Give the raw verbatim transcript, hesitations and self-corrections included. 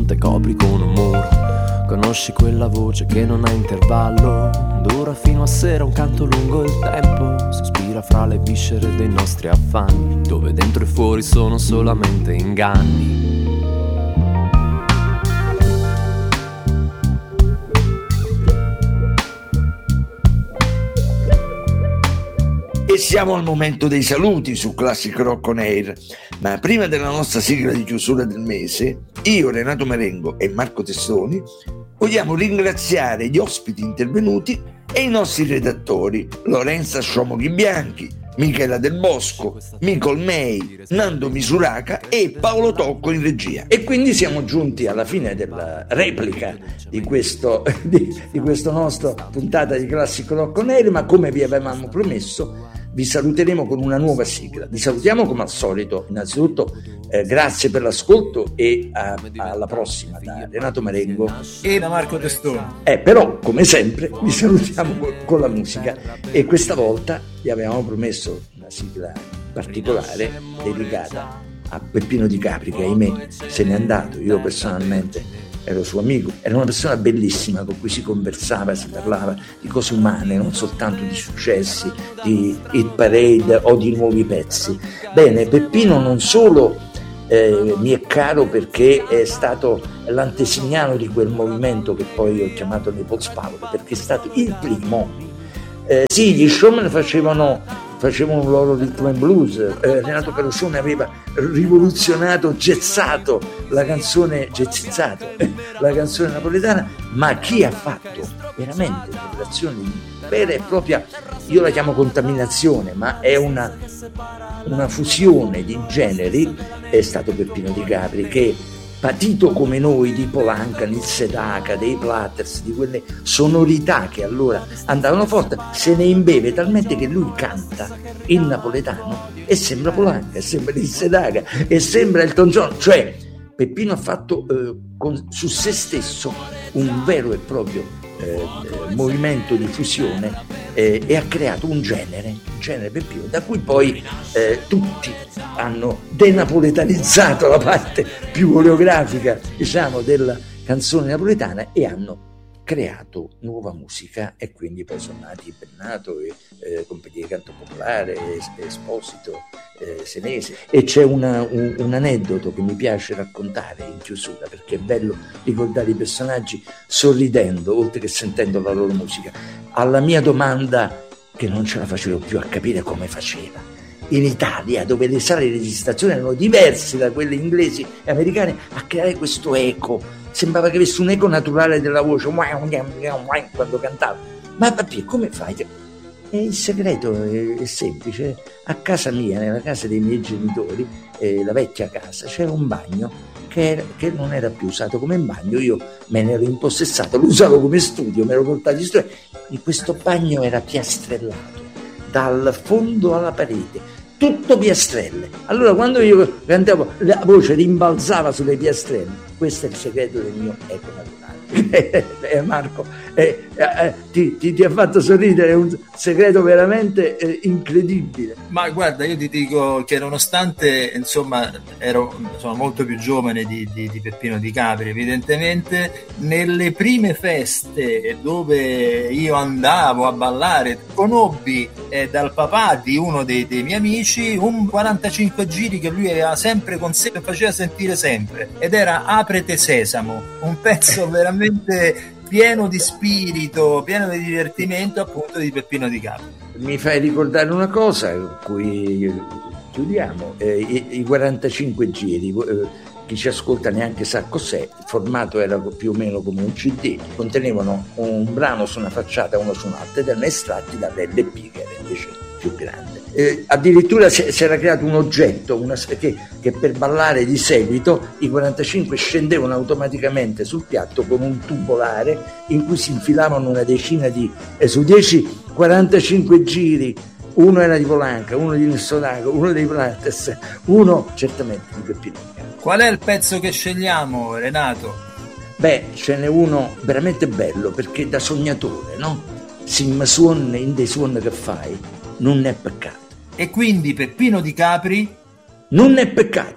non te copri con un muro. Conosci quella voce che non ha intervallo, dura fino a sera, un canto lungo il tempo, sospira fra le viscere dei nostri affanni, dove dentro e fuori sono solamente inganni. E siamo al momento dei saluti su Classic Rock On Air, ma prima della nostra sigla di chiusura del mese, io, Renato Marengo e Marco Testoni vogliamo ringraziare gli ospiti intervenuti e i nostri redattori Lorenza Sciomoghi Bianchi, Michela Del Bosco, Micol May, Nando Misuraca e Paolo Tocco in regia. E quindi siamo giunti alla fine della replica di questo di, di questo nostro puntata di Classic Rock On Air, ma come vi avevamo promesso vi saluteremo con una nuova sigla. Vi salutiamo come al solito, innanzitutto eh, grazie per l'ascolto e a, alla prossima da Renato Marengo e da Marco Testoni. Eh, però come sempre vi salutiamo con, con la musica, e questa volta vi avevamo promesso una sigla particolare dedicata a Peppino Di Capri, che ahimè se n'è andato. Io personalmente ero suo amico, era una persona bellissima con cui si conversava, si parlava di cose umane, non soltanto di successi, di hit parade o di nuovi pezzi. Bene, Peppino non solo eh, mi è caro perché è stato l'antesignano di quel movimento che poi ho chiamato Naples Power, perché è stato il primo. Eh, sì, gli showman facevano facevano un loro rhythm and blues. eh, Renato Carosone aveva rivoluzionato, jazzato la canzone, jazzizzato la canzone napoletana, ma chi ha fatto veramente un'operazione vera e propria, io la chiamo contaminazione, ma è una, una fusione di generi, è stato Peppino Di Capri, che patito come noi di Polanca, Nils Sedaka, dei Platters, di quelle sonorità che allora andavano forte, se ne imbeve talmente che lui canta in napoletano e sembra Polanca, e sembra Nils Sedaka, e sembra Elton John. Cioè Peppino ha fatto eh, con, su se stesso un vero e proprio eh, movimento di fusione eh, e ha creato un genere, un genere Peppino, da cui poi eh, tutti hanno denapoletanizzato la parte più coreografica, diciamo, della canzone napoletana e hanno creato nuova musica, e quindi poi sono nati Bennato e eh, Compagnia di Canto Popolare, Esposito, eh, Senese. E c'è una, un, un aneddoto che mi piace raccontare in chiusura, perché è bello ricordare i personaggi sorridendo oltre che sentendo la loro musica. Alla mia domanda, che non ce la facevo più a capire come faceva, in Italia, dove le sale di registrazione erano diverse da quelle inglesi e americane, a creare questo eco, sembrava che avesse un eco naturale della voce quando cantava. Ma papi, come fai? E il segreto è, è semplice. A casa mia, nella casa dei miei genitori, eh, la vecchia casa, c'era un bagno che, era, che non era più usato come bagno. Io me ne ero impossessato, lo usavo come studio, mi ero portato in studio, e questo bagno era piastrellato dal fondo alla parete, tutto piastrelle. Allora quando io cantavo, la voce rimbalzava sulle piastrelle. Questo è il segreto del mio eco naturale. eh, Marco, eh, eh, ti, ti, ti ha fatto sorridere, è un segreto veramente eh, incredibile. Ma guarda, io ti dico che nonostante insomma ero insomma, molto più giovane di, di, di Peppino Di Capri, evidentemente nelle prime feste dove io andavo a ballare conobbi eh, dal papà di uno dei, dei miei amici un quarantacinque giri che lui aveva sempre con sé e faceva sentire sempre, ed era Aprete Sesamo, un pezzo veramente pieno di spirito, pieno di divertimento, appunto, di Peppino Di Capri. Mi fai ricordare una cosa con cui chiudiamo, eh, i, i quarantacinque giri, eh, chi ci ascolta neanche sa cos'è. Il formato era più o meno come un C D, contenevano un brano su una facciata e uno su un'altra ed erano estratti dall'L P, che era invece più grande. Eh, addirittura si, si era creato un oggetto una, che, che per ballare di seguito i quarantacinque scendevano automaticamente sul piatto con un tubolare in cui si infilavano una decina di eh, su dieci quarantacinque giri, uno era di Polanca, uno di Nessonaco, uno dei Platters, uno certamente di Peppino. Qual è il pezzo che scegliamo, Renato? Beh, ce n'è uno veramente bello, perché da sognatore, no? Sim suon in dei suon che fai non è peccato. E quindi Peppino Di Capri non è peccato.